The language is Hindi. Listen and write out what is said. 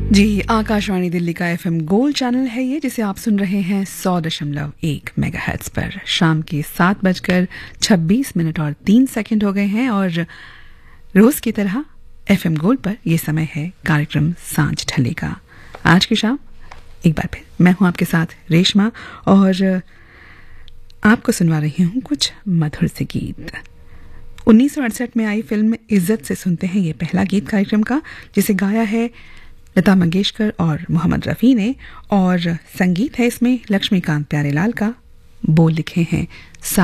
जी, आकाशवाणी दिल्ली का एफएम गोल्ड चैनल है ये, जिसे आप सुन रहे हैं 100.1 मेगाहर्ट्ज पर। शाम के 7:26 और 3 सेकंड हो गए हैं और रोज की तरह एफएम गोल्ड पर यह समय है कार्यक्रम सांझ ढले का। आज की शाम एक बार फिर मैं हूं आपके साथ रेशमा और आपको सुनवा रही हूं कुछ मधुर से गीत। 1968 में आई फिल्म इज्जत से सुनते हैं ये पहला गीत कार्यक्रम का, जिसे गाया है लता मंगेशकर और मोहम्मद रफ़ी ने, और संगीत है इसमें लक्ष्मीकांत प्यारेलाल का, बोल लिखे हैं